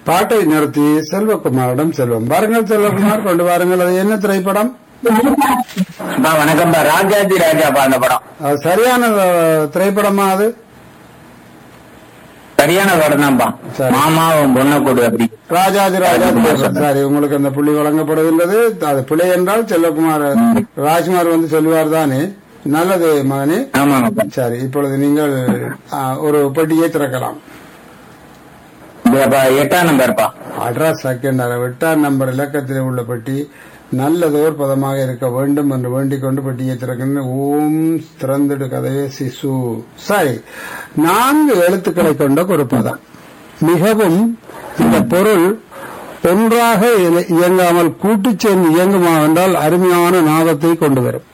பாட்டை நிறுத்தி செல்வகுமாரிடம் செல்வம். பாருங்கள் செல்வகுமார், கொண்டு வாருங்கள். அது என்ன திரைப்படம்? வணக்கம். ராஜாஜி ராஜாப்பா அந்த படம். அது சரியான திரைப்படமா? அது சரியான படம் தான்ப்பா. மாமாவும் பொண்ணக்கூடு அப்படி. ராஜாஜி ராஜா. சரி, உங்களுக்கு அந்த புள்ளி வழங்கப்படுகின்றது. அது பிழை என்றால் செல்வகுமார் ராஜ்குமார் வந்து சொல்லுவார் தானே. நல்லது மகனே. ஆமாங்க. சரி, இப்பொழுது நீங்கள் ஒரு பெட்டியை திறக்கலாம். 8ஆம் நம்பர்ப்பா. அட்ரா செகண்ட் 8ஆம் நம்பர் இலக்கத்தில் உள்ள பெட்டி நல்லதோர் பதமாக இருக்க வேண்டும் என்று வேண்டிக் கொண்டு பெட்டியை திறக்கின்ற. ஓம் திறந்திடு கதையே சிசு. சரி, 4 எழுத்துக்களை கொண்ட ஒரு பதம். மிகவும் இந்த பொருள் ஒன்றாக இயங்காமல் கூட்டுச் சேர்ந்து இயங்குமா என்றால் அருமையான நாதத்தை கொண்டு வரும்.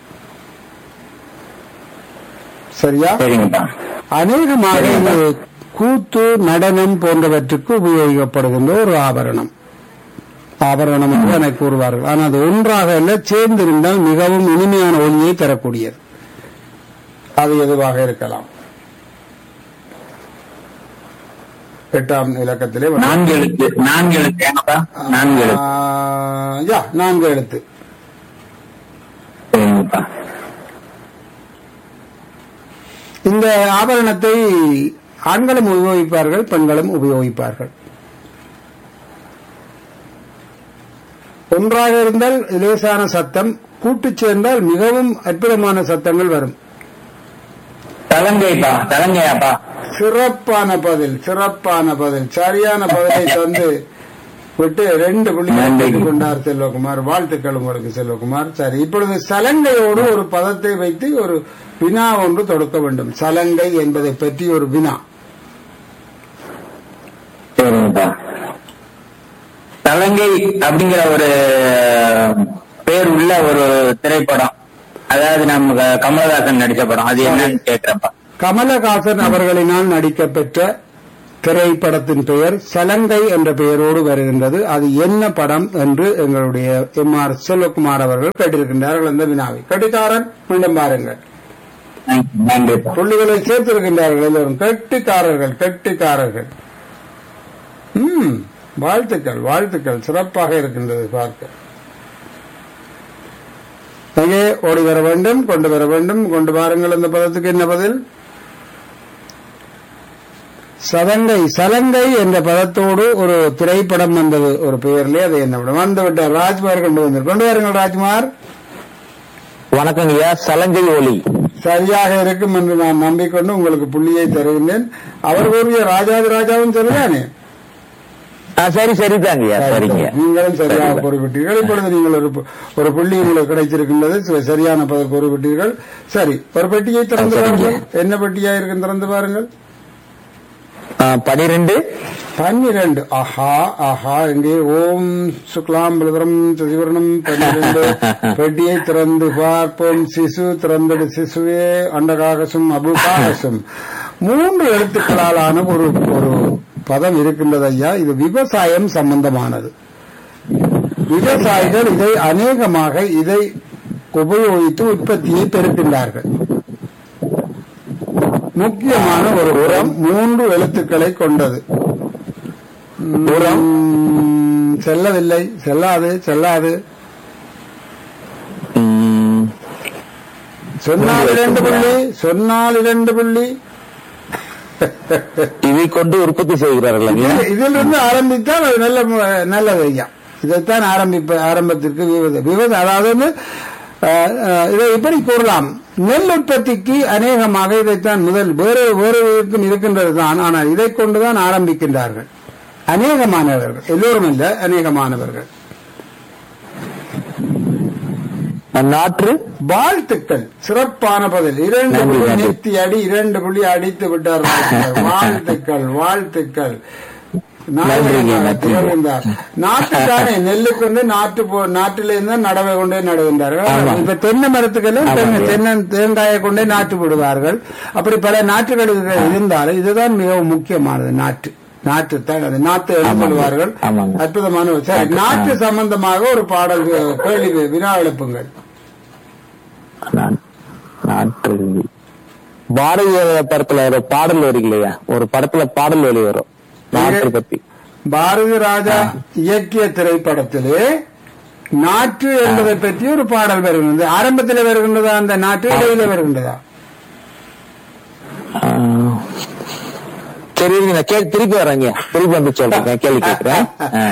சரியா? அநேகமாக இது கூத்து, நடனம் போன்றவற்றுக்கு உபயோகிக்கப்படுகின்ற ஒரு ஆபரணம். ஆபரணம் என்று அதை கூறுவார்கள். ஆனால் அது ஒன்றாக அல்ல, சேர்ந்திருந்தால் மிகவும் இனிமையான ஒலியை தரக்கூடியது. அது எதுவாக இருக்கலாம்? 8ஆம் இலக்கத்திலே 4 எழுத்து. 4 எழுத்து. இந்த ஆபரணத்தை ஆண்களும் உபயோகிப்பார்கள், பெண்களும் உபயோகிப்பார்கள். ஒன்றாக இருந்தால் லேசான சத்தம், கூட்டுச் சேர்ந்தால் மிகவும் அற்புதமான சத்தங்கள் வரும். தலைங்கையாப்பா. சிறப்பான பதில், சிறப்பான பதில். சரியான பதிலை தந்து விட்டு 2 புள்ளிகள் கொண்டார் செல்வகுமார். வாழ்த்துக்கள் உங்களுக்கு செல்வகுமார். சரி, இப்பொழுது சலங்கையோடு ஒரு பதத்தை வைத்து ஒரு வினா ஒன்று தொடுக்க வேண்டும். சலங்கை என்பதை பற்றி ஒரு வினா. சலங்கை அப்படிங்கிற ஒரு பேர் உள்ள ஒரு திரைப்படம், அதாவது நம்ம கமலஹாசன் நடிச்ச படம். அது என்னன்னு கேட்கிறப்ப, கமலஹாசன் அவர்களினால் நடிக்கப்பெற்ற திரைப்படத்தின் பெயர் சலங்கை என்ற பெயரோடு வருகின்றது. அது என்ன படம் என்று எங்களுடைய எம்.ஆர். செல்வகுமார் அவர்கள் கேட்டிருக்கின்றார்கள். அந்த வினாவை கட்டிக்காரன் மீண்டும் பாருங்கள். புள்ளிகளை சேர்த்திருக்கின்றார்கள் எல்லோரும். கெட்டிக்காரர்கள். வாழ்த்துக்கள், வாழ்த்துக்கள். சிறப்பாக இருக்கின்றது பார்க்க. அங்கே ஓடி வர வேண்டும், கொண்டு வர வேண்டும். கொண்டு வாருங்கள். அந்த பதத்துக்கு என்ன பதில்? சலங்கை என்ற பதத்தோடு ஒரு திரைப்படம் வந்தது ஒரு பெயர்லேயே. அது என்ன படம்? வந்துவிட்டார் ராஜ்குமார். கொண்டு வாருங்கள் ராஜ்குமார். வணக்கம் ஐயா. சலங்கை ஒலி சரியாக இருக்கும் என்று நான் நம்பிக்கொண்டு உங்களுக்கு புள்ளியை தருகின்றேன். அவர் கூறிய ராஜாதி ராஜாவும் சரிதானே? சரிதாங்க. நீங்களும் சரியாக குறிப்பிட்டீர்கள். இப்பொழுது நீங்கள் ஒரு புள்ளி உங்களுக்கு கிடைத்திருக்கின்றது. சரியான பதில் குறிப்பிட்டீர்கள். சரி, ஒரு பெட்டியை திறந்து பாருங்கள். என்ன பெட்டியா இருக்கு? திறந்து பாருங்கள். 12. ஆஹா. இங்கே ஓம் சுக்லாம் பலதரம் சிவரணம் 12. பெட்டியை திறந்து பார்ப்போம். சிசு திறந்தது. சிசுவே அண்டகாகசும் அபுகாகசும் 3 எழுத்துக்களாலான ஒரு பதம் இருக்கின்றது ஐயா. இது விவசாயம் சம்பந்தமானது. விவசாயிகள் இதை அநேகமாக இதை உபயோகித்து உற்பத்தியை பெருக்கின்றார்கள். முக்கியமான ஒரு உரம் 3 எழுத்துக்களை கொண்டது. உரம் செல்லவில்லை, செல்லாது. சொன்னால் 2 புள்ளி. இதை கொண்டு உற்பத்தி செய்கிறார்கள். இதிலிருந்து ஆரம்பித்தால் அது நல்லது ஐயா. இதைத்தான் ஆரம்பத்திற்கு விவசாயம். அதாவது இதை எப்படி கூறலாம்? நெல் உற்பத்திக்கு அநேகமாக இதைத்தான் முதல் வேறு இருக்கின்றது தான். ஆனால் இதை கொண்டுதான் ஆரம்பிக்கின்றார்கள் அநேகமானவர்கள். எல்லோரும் இல்ல, அநேகமானவர்கள். நாற்று. வாழ்த்துக்கள், சிறப்பான பதில். 2 புள்ளி நெத்தி அடி, 2 புள்ளி அடித்து விட்டார். வாழ்த்துக்கள். நாட்டுக்கான நெல்லுக்கு வந்து நாட்டில இருந்து நடவை கொண்டே நடுகின்றார்கள். இப்ப தென்னை மரத்துக்கெல்லாம் தேங்காயை கொண்டே நாட்டு விடுவார்கள். அப்படி பல நாட்டுகள் இருந்தாலும் இதுதான் மிகவும் முக்கியமானது. நாட்டுத்தான் அது. நாட்டு எழுப்புவார்கள். அற்புதமான நாட்டு சம்பந்தமாக ஒரு பாடல் கேள்வி வினா எழுப்புங்கள். பாரதிய படத்துல ஒரு பாடல் வரும் இல்லையா? ஒரு படத்துல பாடல் வரி வரும் நாட்டு பத்தி. பாரதி ராஜா இயக்கிய திரைப்படத்திலே நாற்று என்பதை பற்றி ஒரு பாடல் வருகின்றது. ஆரம்பத்தில் வருகின்றதா அந்த நாற்று, இடையில வருகின்றதா? சரி, நான் திருப்பி வரேங்க, திருப்பி வந்து சொல்றேன், கேள்வி கேட்கிறேன்.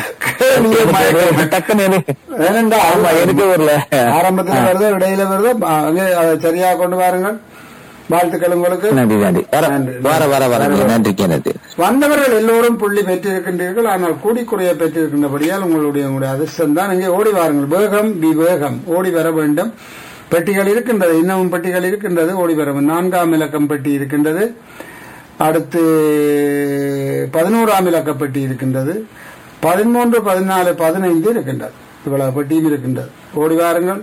எனக்கு வரல. ஆரம்பத்தில் வருதோ இடையில வருதோ அதை சரியா கொண்டு வாருங்கள். வாழ்த்துக்கள் உங்களுக்கு. நன்றி நன்றி. நன்றி. வந்தவர்கள் எல்லோரும் புள்ளி பெற்றிருக்கின்றீர்கள். ஆனால் கூடிக்குறைய பெற்றிருக்கின்றபடியால் உங்களுடைய அதிர்ஷ்டம் தான். இங்கே ஓடி வாருங்கள். வேகம் விவேகம், ஓடி வர வேண்டும். பெட்டிகள் இருக்கின்றது, இன்னமும் பெட்டிகள் இருக்கின்றது, ஓடி வர வேண்டும். 4ஆம் இலக்கம் பெட்டி இருக்கின்றது. அடுத்து 11ஆம் இலக்க பெட்டி இருக்கின்றது. 13, 14, 15 இருக்கின்றது. இவ்வளவு பெட்டியும் இருக்கின்றது. ஓடி வாருங்கள்.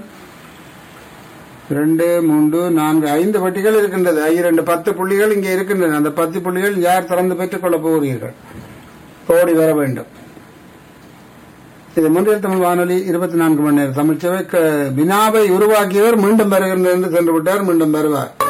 2, 3, 4, 5 பெட்டிகள் இருக்கின்றது. 2 10 புள்ளிகள் இங்கே இருக்கின்றன. அந்த 10 புள்ளிகள் யார் திறந்து பெற்றுக் கொள்ளப் போகிறீர்கள்? ஓடி வர வேண்டும். இது முன்னில் தமிழ் வானொலி 24 மணி நேரம் தமிழ்ச்சேவை. வினாவை உருவாக்கியவர் மீண்டும் வருகின்றார் என்று சென்று விட்டார். மீண்டும் வருவார்.